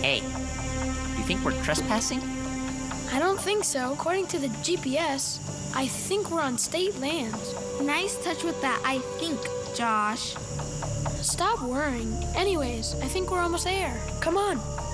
Hey, you think we're trespassing? I don't think so. According to the GPS, I think we're on state lands. Nice touch with that, I think, Josh. Stop worrying. Anyways, I think we're almost there. Come on.